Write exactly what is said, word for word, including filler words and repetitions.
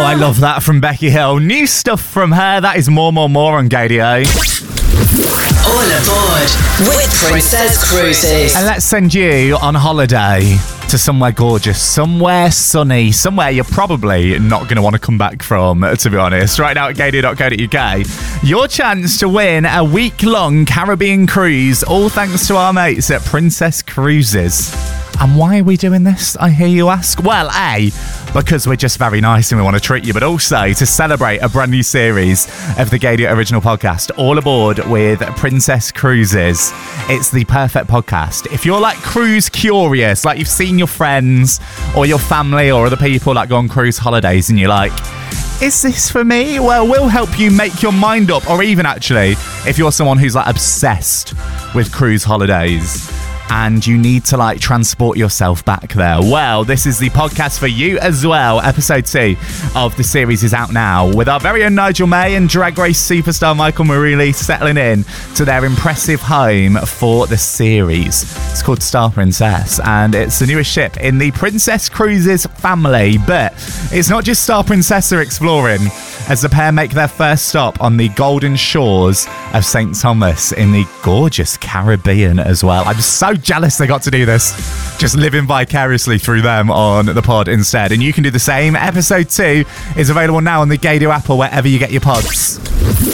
I love that from Becky Hill. New stuff from her. That is more, more, more on Gaydio. All aboard with Princess Cruises. And let's send you on holiday to somewhere gorgeous, somewhere sunny, somewhere you're probably not going to want to come back from, to be honest. Right now at gaydio dot co dot uk, your chance to win a week-long Caribbean cruise, all thanks to our mates at Princess Cruises. And why are we doing this, I hear you ask? Well, A, because we're just very nice and we want to treat you, but also to celebrate a brand new series of the Gaydio Original Podcast, All Aboard with Princess Cruises. It's the perfect podcast. If you're like cruise curious, like you've seen your friends or your family or other people like go on cruise holidays and you're like, is this for me? Well, we'll help you make your mind up. Or even actually, if you're someone who's like obsessed with cruise holidays and you need to like transport yourself back there, well, this is the podcast for you as well. Episode two of the series is out now with our very own Nigel May and Drag Race superstar Michael Maruli settling in to their impressive home for the series. It's called Star Princess and it's the newest ship in the Princess Cruises family. But it's not just Star Princess they're exploring, as the pair make their first stop on the golden shores of Saint Thomas in the gorgeous Caribbean as well. I'm so jealous they got to do this, just living vicariously through them on the pod instead. And you can do the same. Episode two is available now on the Gaydio app or wherever you get your pods.